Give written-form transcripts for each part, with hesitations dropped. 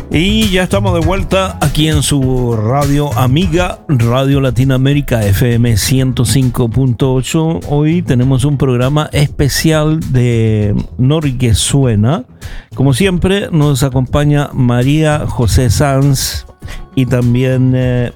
Y ya estamos de vuelta aquí en su radio amiga, Radio Latinoamérica FM 105.8. Hoy tenemos un programa especial de Norguesuena. Como siempre nos acompaña María José Sanz y también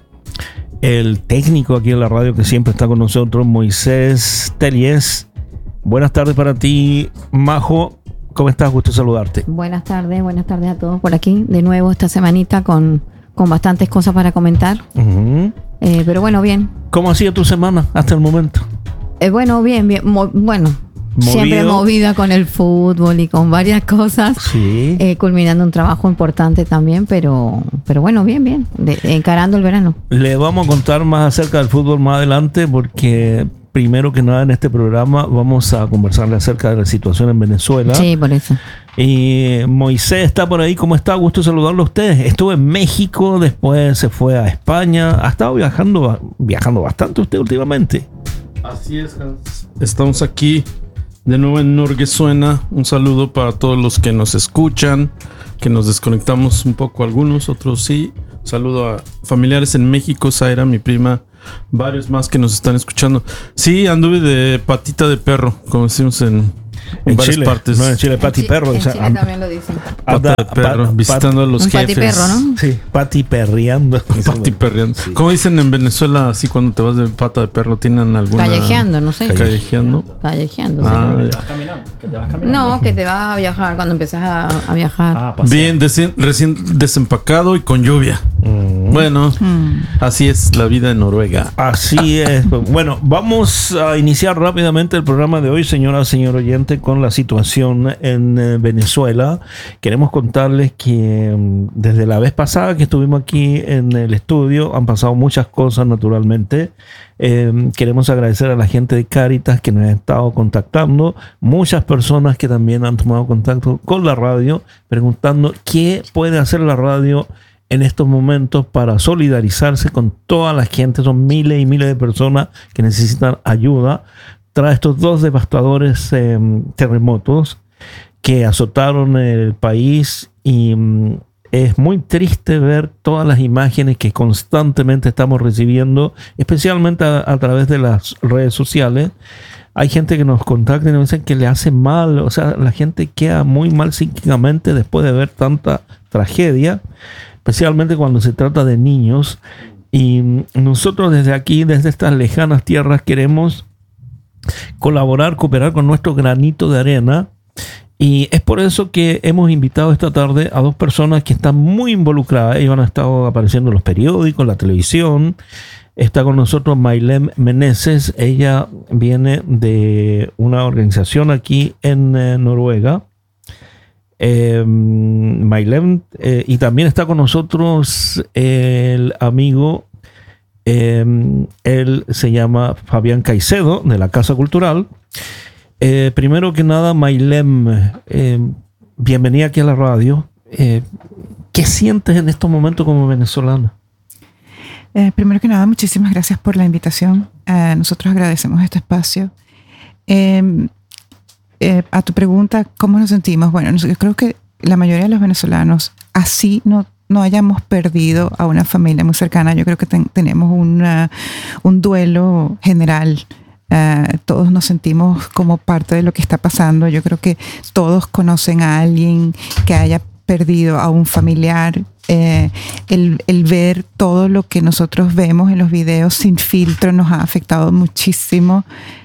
el técnico aquí en la radio que siempre está con nosotros, Moisés Telies. Buenas tardes para ti, Majo. ¿Cómo estás? Gusto saludarte. Buenas tardes a todos por aquí. De nuevo esta semanita con bastantes cosas para comentar. Uh-huh. Pero bueno, bien. ¿Cómo ha sido tu semana hasta el momento? Bueno, bien. Bueno, siempre movida con el fútbol y con varias cosas. Sí. Culminando un trabajo importante también, pero bueno, bien. Encarando el verano. Le vamos a contar más acerca del fútbol más adelante porque... Primero que nada en este programa vamos a conversarle acerca de la situación en Venezuela. Sí, por eso. Y Moisés está por ahí. ¿Cómo está? Gusto saludarlo a ustedes. Estuvo en México, después se fue a España. Ha estado viajando bastante usted últimamente. Así es, Hans. Estamos aquí de nuevo en Norguesuena. Un saludo para todos los que nos escuchan, que nos desconectamos un poco algunos, otros sí. Saludo a familiares en México, Zaira, mi prima, varios más que nos están escuchando. Sí, anduve de patita de perro, como decimos en varias Chile, partes. No, en Chile, pati perro. En Chile también lo dicen. Pata de perro, visitando a los jefes. Pati perro, ¿no? Sí, pati perreando. Pati perreando. Sí. ¿Cómo dicen en Venezuela así cuando te vas de pata de perro? ¿Tienen alguna...? Callejeando, no sé. Callejeando. Callejeando, Ah, sí. ya. Que te vas caminando. No, que te vas a viajar cuando empiezas a viajar. Bien, recién desempacado y con lluvia. Bueno, así es la vida en Noruega. Así es. Bueno, vamos a iniciar rápidamente el programa de hoy, señor oyente, con la situación en Venezuela. Queremos contarles que desde la vez pasada que estuvimos aquí en el estudio han pasado muchas cosas naturalmente. Queremos agradecer a la gente de Cáritas que nos ha estado contactando, muchas personas que también han tomado contacto con la radio preguntando qué puede hacer la radio en estos momentos para solidarizarse con toda la gente. Son miles y miles de personas que necesitan ayuda tras estos dos devastadores terremotos que azotaron el país y es muy triste ver todas las imágenes que constantemente estamos recibiendo, especialmente a través de las redes sociales. Hay gente que nos contacta y nos dicen que le hace mal, o sea, la gente queda muy mal psíquicamente después de ver tanta tragedia, especialmente cuando se trata de niños. Y nosotros desde aquí, desde estas lejanas tierras, queremos colaborar, cooperar con nuestro granito de arena. Y es por eso que hemos invitado esta tarde a dos personas que están muy involucradas. Ellos han estado apareciendo en los periódicos, en la televisión. Está con nosotros Maylem Meneses. Ella viene de una organización aquí en Noruega. Maylem. Y también está con nosotros el amigo, él se llama Fabián Caicedo, de la Casa Cultural. Primero que nada, Maylem, bienvenida aquí a la radio. ¿Qué sientes en estos momentos como venezolana? Primero que nada, muchísimas gracias por la invitación. Nosotros agradecemos este espacio. A tu pregunta, ¿cómo nos sentimos? Bueno, yo creo que la mayoría de los venezolanos, así no hayamos perdido a una familia muy cercana, yo creo que tenemos un duelo general. Todos nos sentimos como parte de lo que está pasando. Yo creo que todos conocen a alguien que haya perdido a un familiar. El ver todo lo que nosotros vemos en los videos sin filtro nos ha afectado muchísimo.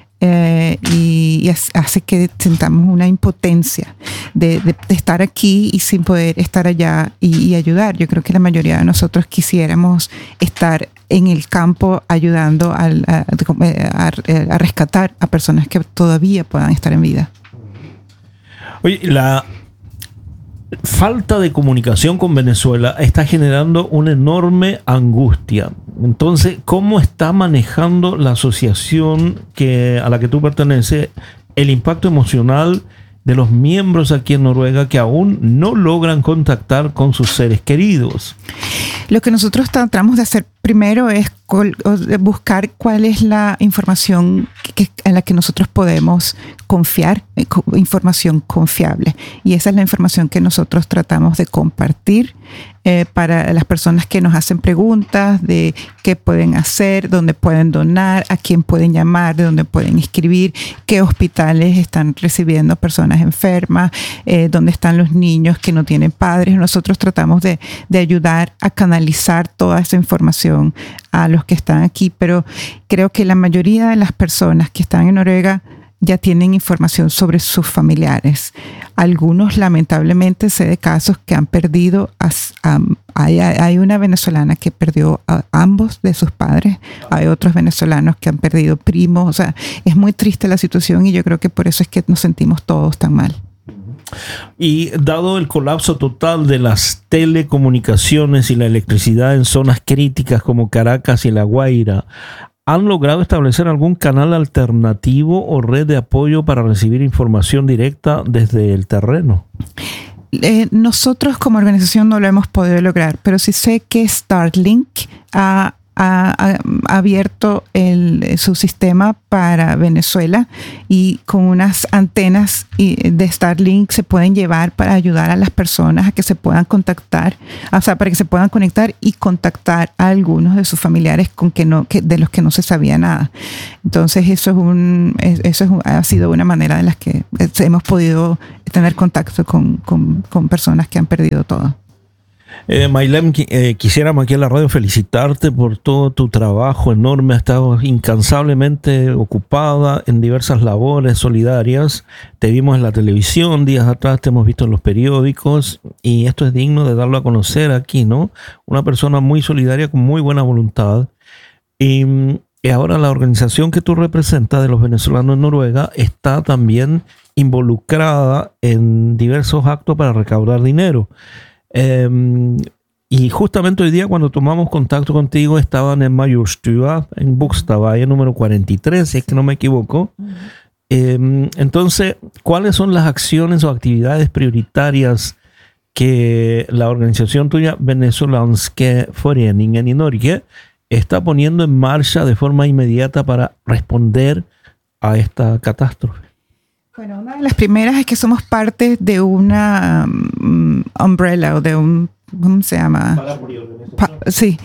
Y hace que sintamos una impotencia de estar aquí y sin poder estar allá y ayudar. Yo creo que la mayoría de nosotros quisiéramos estar en el campo ayudando a rescatar a personas que todavía puedan estar en vida. Oye, la falta de comunicación con Venezuela está generando una enorme angustia. Entonces, ¿cómo está manejando la asociación a la que tú perteneces el impacto emocional de los miembros aquí en Noruega que aún no logran contactar con sus seres queridos? Lo que nosotros tratamos de hacer primero es buscar cuál es la información en la que nosotros podemos confiar, información confiable. Y esa es la información que nosotros tratamos de compartir para las personas que nos hacen preguntas de qué pueden hacer, dónde pueden donar, a quién pueden llamar, de dónde pueden escribir, qué hospitales están recibiendo personas enfermas, dónde están los niños que no tienen padres. Nosotros tratamos de ayudar a canalizar toda esa información a los que están aquí, pero creo que la mayoría de las personas que están en Noruega ya tienen información sobre sus familiares. Algunos, lamentablemente, sé de casos que han perdido, hay una venezolana que perdió a ambos de sus padres, hay otros venezolanos que han perdido primos, o sea, es muy triste la situación y yo creo que por eso es que nos sentimos todos tan mal. Y dado el colapso total de las telecomunicaciones y la electricidad en zonas críticas como Caracas y La Guaira, ¿han logrado establecer algún canal alternativo o red de apoyo para recibir información directa desde el terreno? Nosotros como organización no lo hemos podido lograr, pero sí sé que Starlink ha abierto su sistema para Venezuela y con unas antenas de Starlink se pueden llevar para ayudar a las personas a que se puedan contactar, o sea, para que se puedan conectar y contactar a algunos de sus familiares de los que no se sabía nada. Entonces ha sido una manera de las que hemos podido tener contacto con personas que han perdido todo. Maylem, quisiéramos aquí en la radio felicitarte por todo tu trabajo enorme. Has estado incansablemente ocupada en diversas labores solidarias. Te vimos en la televisión días atrás, te hemos visto en los periódicos y esto es digno de darlo a conocer aquí, ¿no? Una persona muy solidaria con muy buena voluntad. Y ahora la organización que tú representas de los venezolanos en Noruega está también involucrada en diversos actos para recaudar dinero. Y justamente hoy día cuando tomamos contacto contigo estaban en Majorstua, en Bogstadveien número 43, si es que no me equivoco. Entonces, ¿cuáles son las acciones o actividades prioritarias que la organización tuya, Venezolanske Foreningen i Norge, está poniendo en marcha de forma inmediata para responder a esta catástrofe? Bueno, una de las primeras es que somos parte de una umbrella o de un, ¿cómo se llama? Sí,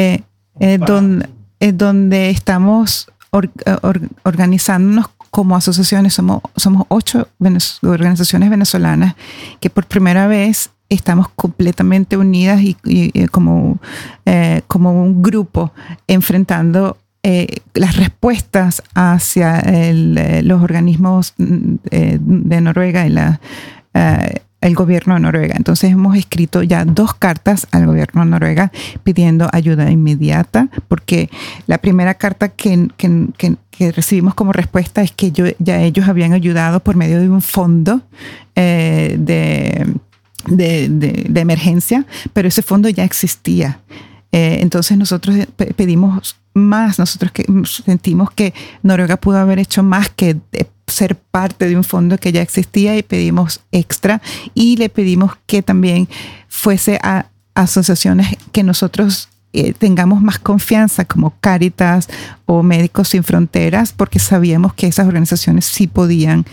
donde estamos organizándonos como asociaciones. Somos 8 organizaciones venezolanas que por primera vez estamos completamente unidas y como un grupo enfrentando las respuestas hacia los organismos de Noruega y el gobierno de Noruega. Entonces hemos escrito ya 2 cartas al gobierno de Noruega pidiendo ayuda inmediata, porque la primera carta que recibimos como respuesta es que ya ellos habían ayudado por medio de un fondo de emergencia, pero ese fondo ya existía. Entonces nosotros pedimos más, nosotros sentimos que Noruega pudo haber hecho más que ser parte de un fondo que ya existía y pedimos extra y le pedimos que también fuese a asociaciones que nosotros tengamos más confianza como Cáritas o Médicos Sin Fronteras, porque sabíamos que esas organizaciones sí podían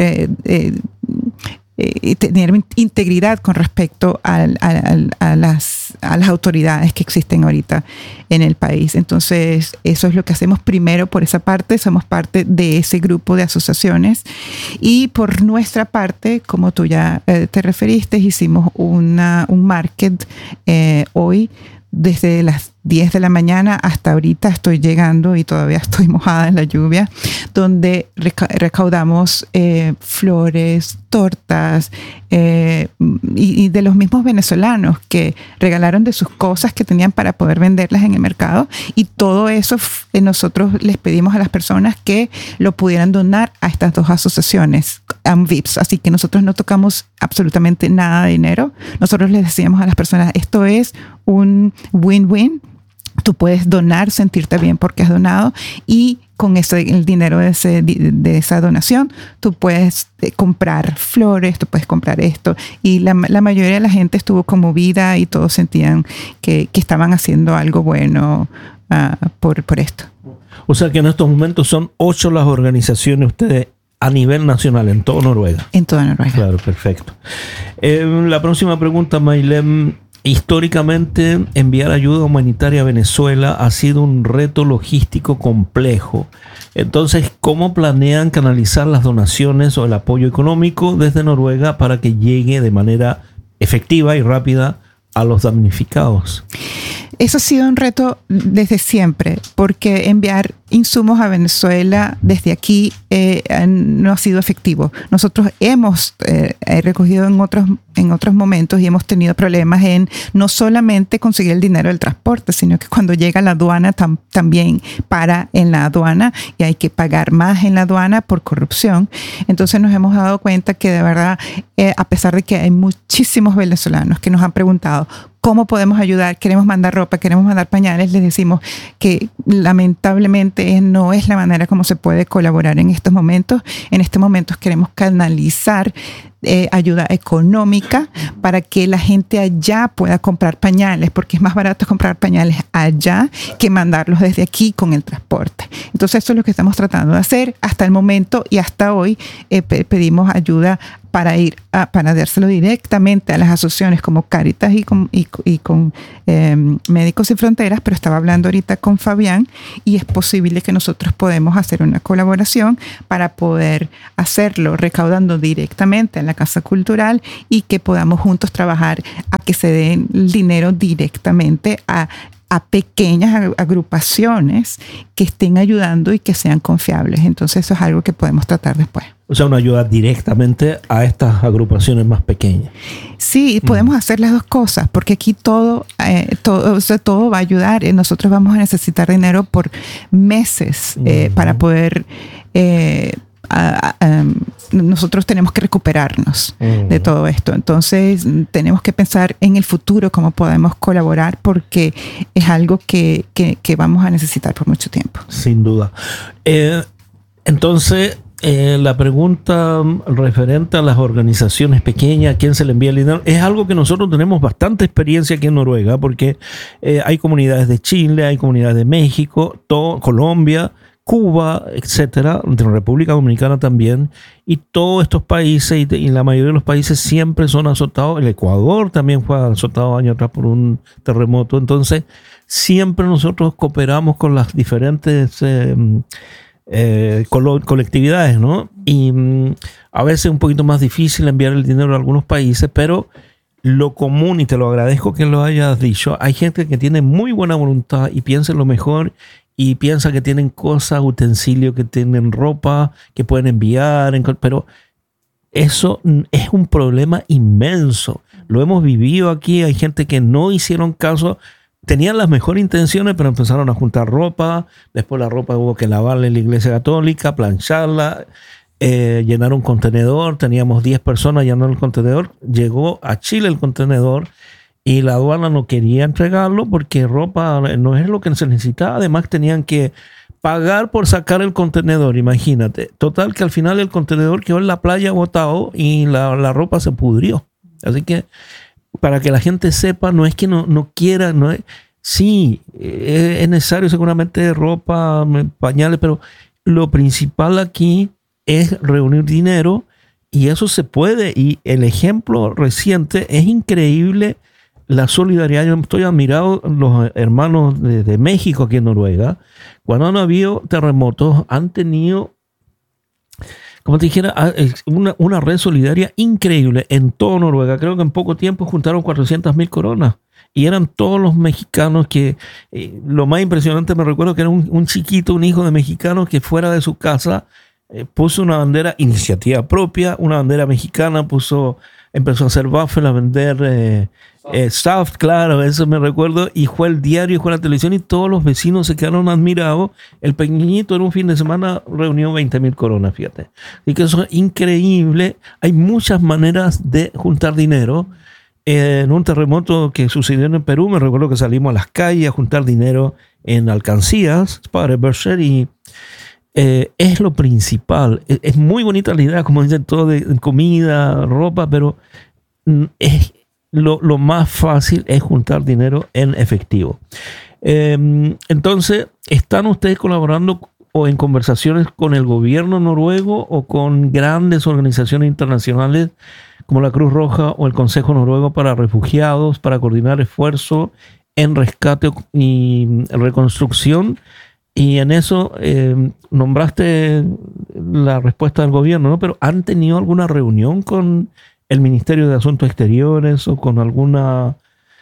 tener integridad con respecto a las autoridades que existen ahorita en el país. Entonces, eso es lo que hacemos primero por esa parte. Somos parte de ese grupo de asociaciones. Y por nuestra parte, como tú ya te referiste, hicimos un market hoy desde las 10 de la mañana hasta ahorita. Estoy llegando y todavía estoy mojada en la lluvia, donde recaudamos flores, tortas y de los mismos venezolanos que regalaron de sus cosas que tenían para poder venderlas en el mercado, y todo eso nosotros les pedimos a las personas que lo pudieran donar a estas 2 asociaciones VIPs, así que nosotros no tocamos absolutamente nada de dinero. Nosotros les decíamos a las personas, esto es un win-win Tú puedes donar, sentirte bien porque has donado, y con el dinero de esa donación tú puedes comprar flores, tú puedes comprar esto. Y la mayoría de la gente estuvo conmovida y todos sentían que estaban haciendo algo bueno por esto. O sea que en estos momentos son 8 las organizaciones ustedes a nivel nacional, en toda Noruega. En toda Noruega. Claro, perfecto. La próxima pregunta, Maylem. Históricamente, enviar ayuda humanitaria a Venezuela ha sido un reto logístico complejo. Entonces, ¿cómo planean canalizar las donaciones o el apoyo económico desde Noruega para que llegue de manera efectiva y rápida a los damnificados? Eso ha sido un reto desde siempre, porque enviar insumos a Venezuela desde aquí no ha sido efectivo. Nosotros hemos recogido en otros momentos y hemos tenido problemas en no solamente conseguir el dinero del transporte, sino que cuando llega a la aduana también para en la aduana y hay que pagar más en la aduana por corrupción. Entonces nos hemos dado cuenta que de verdad, a pesar de que hay muchísimos venezolanos que nos han preguntado ¿cómo podemos ayudar? Queremos mandar ropa, queremos mandar pañales. Les decimos que lamentablemente no es la manera como se puede colaborar en estos momentos. En estos momentos queremos canalizar ayuda económica para que la gente allá pueda comprar pañales, porque es más barato comprar pañales allá que mandarlos desde aquí con el transporte. Entonces eso es lo que estamos tratando de hacer hasta el momento, y hasta hoy pedimos ayuda para dárselo directamente a las asociaciones como Cáritas y con Médicos Sin Fronteras, pero estaba hablando ahorita con Fabián y es posible que nosotros podemos hacer una colaboración para poder hacerlo recaudando directamente en la Casa Cultural y que podamos juntos trabajar a que se den el dinero directamente a pequeñas agrupaciones que estén ayudando y que sean confiables. Entonces eso es algo que podemos tratar después. O sea, una ayuda directamente a estas agrupaciones más pequeñas. Sí, podemos hacer las dos cosas, porque aquí todo va a ayudar. Nosotros vamos a necesitar dinero por meses para poder... nosotros tenemos que recuperarnos de todo esto. Entonces tenemos que pensar en el futuro cómo podemos colaborar, porque es algo que vamos a necesitar por mucho tiempo. Sin duda. Entonces, la pregunta referente a las organizaciones pequeñas, ¿a quién se le envía el dinero? Es algo que nosotros tenemos bastante experiencia aquí en Noruega, porque hay comunidades de Chile, hay comunidades de México, Colombia, Cuba, etcétera, de la República Dominicana también, y todos estos países y la mayoría de los países siempre son azotados. El Ecuador también fue azotado años atrás por un terremoto. Entonces siempre nosotros cooperamos con las diferentes colectividades, ¿no? Y a veces es un poquito más difícil enviar el dinero a algunos países, pero lo común, y te lo agradezco que lo hayas dicho, hay gente que tiene muy buena voluntad y piensa en lo mejor y piensa que tienen cosas, utensilios, que tienen ropa, que pueden enviar, pero eso es un problema inmenso. Lo hemos vivido aquí, hay gente que no hicieron caso, tenían las mejores intenciones, pero empezaron a juntar ropa, después la ropa hubo que lavarla en la iglesia católica, plancharla, llenar un contenedor, teníamos 10 personas llenando el contenedor, llegó a Chile el contenedor, y la aduana no quería entregarlo porque ropa no es lo que se necesitaba. Además tenían que pagar por sacar el contenedor, imagínate. Total que al final el contenedor quedó en la playa botado y la ropa se pudrió. Así que para que la gente sepa, no es que no quiera, sí, es necesario seguramente ropa, pañales, pero lo principal aquí es reunir dinero, y eso se puede. Y el ejemplo reciente es increíble. La solidaridad, yo estoy admirado, los hermanos de México aquí en Noruega, cuando han habido terremotos, han tenido, como te dijera, una red solidaria increíble en toda Noruega. Creo que en poco tiempo juntaron 400,000 coronas. Y eran todos los mexicanos que, lo más impresionante, me recuerdo que era un chiquito, un hijo de mexicano que fuera de su casa puso una bandera, iniciativa propia, una bandera mexicana, empezó a hacer waffle, a vender soft, claro, eso me recuerdo, y fue el diario, fue la televisión, y todos los vecinos se quedaron admirados. El pequeñito en un fin de semana reunió 20,000 coronas, fíjate. Y que eso es increíble. Hay muchas maneras de juntar dinero, en un terremoto que sucedió en el Perú, me recuerdo que salimos a las calles a juntar dinero en alcancías para Berkshire y es lo principal. Es muy bonita la idea, como dicen, todo de comida, ropa, pero es lo más fácil es juntar dinero en efectivo. Entonces, ¿están ustedes colaborando o en conversaciones con el gobierno noruego o con grandes organizaciones internacionales como la Cruz Roja o el Consejo Noruego para Refugiados para coordinar esfuerzos en rescate y reconstrucción? Y en eso nombraste la respuesta del gobierno, ¿no? Pero ¿han tenido alguna reunión con el Ministerio de Asuntos Exteriores o con algunos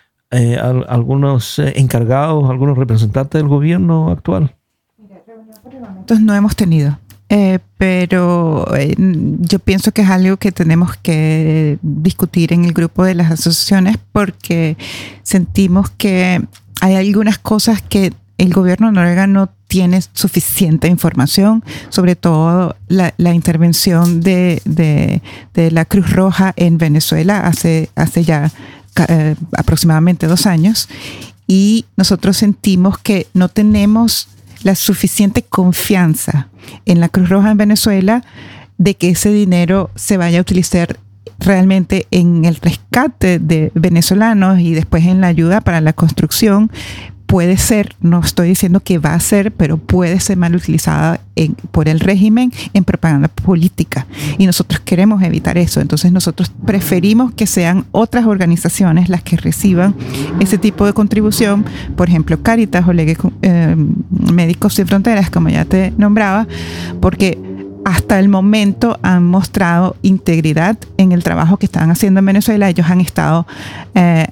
encargados, algunos representantes del gobierno actual? Entonces no hemos tenido. Pero yo pienso que es algo que tenemos que discutir en el grupo de las asociaciones porque sentimos que hay algunas cosas que el gobierno noruego no tiene suficiente información, sobre todo la intervención de la Cruz Roja en Venezuela hace ya aproximadamente 2 años, y nosotros sentimos que no tenemos la suficiente confianza en la Cruz Roja en Venezuela de que ese dinero se vaya a utilizar realmente en el rescate de venezolanos y después en la ayuda para la construcción. Puede ser, no estoy diciendo que va a ser, pero puede ser mal utilizada por el régimen en propaganda política. Y nosotros queremos evitar eso. Entonces nosotros preferimos que sean otras organizaciones las que reciban ese tipo de contribución. Por ejemplo, Cáritas o Médicos Sin Fronteras, como ya te nombraba, porque hasta el momento han mostrado integridad en el trabajo que están haciendo en Venezuela. Ellos han estado